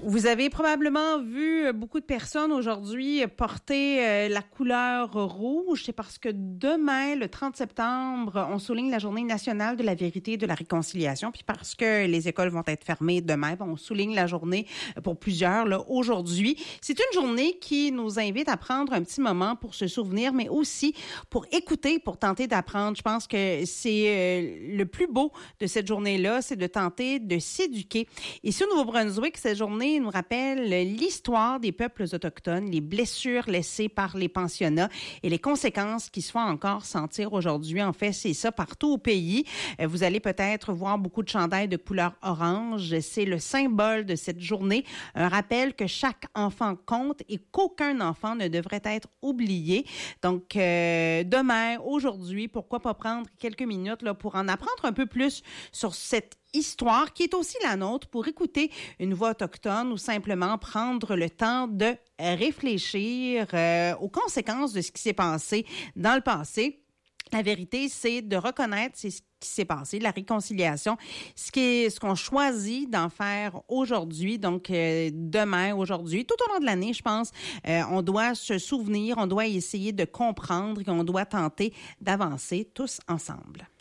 Vous avez probablement vu beaucoup de personnes aujourd'hui porter la couleur rouge. C'est parce que demain, le 30 septembre, on souligne la Journée nationale de la vérité et de la réconciliation. Puis parce que les écoles vont être fermées demain, on souligne la journée pour plusieurs là, aujourd'hui. C'est une journée qui nous invite à prendre un petit moment pour se souvenir, mais aussi pour écouter, pour tenter d'apprendre. Je pense que c'est le plus beau de cette journée-là, c'est de tenter de s'éduquer. Ici au Nouveau-Brunswick, cette journée nous rappelle l'histoire des peuples autochtones, les blessures laissées par les pensionnats et les conséquences qui se font encore sentir aujourd'hui. En fait, c'est ça partout au pays. Vous allez peut-être voir beaucoup de chandails de couleur orange. C'est le symbole de cette journée. Un rappel que chaque enfant compte et qu'aucun enfant ne devrait être oublié. Donc, demain, aujourd'hui, pourquoi pas prendre quelques minutes là, pour en apprendre un peu plus sur cette histoire qui est aussi la nôtre, pour écouter une voix autochtone ou simplement prendre le temps de réfléchir aux conséquences de ce qui s'est passé dans le passé. La vérité, c'est de reconnaître ce qui s'est passé, la réconciliation, ce qu'on choisit d'en faire aujourd'hui, donc demain, aujourd'hui, tout au long de l'année, je pense, on doit se souvenir, on doit essayer de comprendre et on doit tenter d'avancer tous ensemble.